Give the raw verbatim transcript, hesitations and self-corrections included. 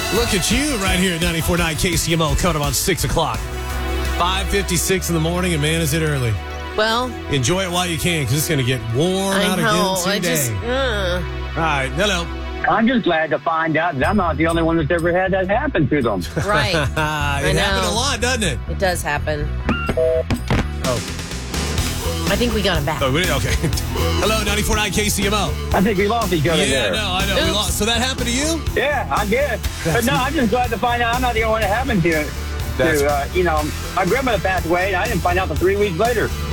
Look at you right here at ninety-four point nine K C M O, coming up on six o'clock. five fifty-six in the morning, and man, is it early. Well, enjoy it while you can, because it's going to get warm I out know. again today. I just, uh. All right, hello. I'm just glad to find out that I'm not the only one that's ever had that happen to them. Right. it I know. happened a lot, doesn't it? It does happen. Oh. I think we got him back. Oh, we did? Okay. Hello, ninety-four point nine K C M O. I think we lost each other Yeah, there. no, I know. We Oops. lost. So that happened to you? Yeah, I guess. But no, I'm just glad to find out I'm not the only one that happened to. That's- to uh, you know, my grandmother passed away, and I didn't find out for three weeks later.